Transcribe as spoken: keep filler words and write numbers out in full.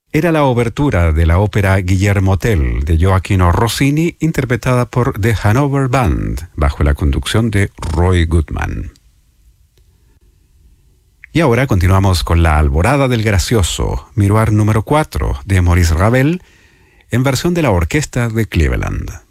Era la obertura de la ópera Guillermo Tell de Gioachino Rossini, interpretada por The Hanover Band, bajo la conducción de Roy Goodman. Y ahora continuamos con La Alborada del Gracioso, Miroir número cuatro, de Maurice Ravel, en versión de la Orquesta de Cleveland.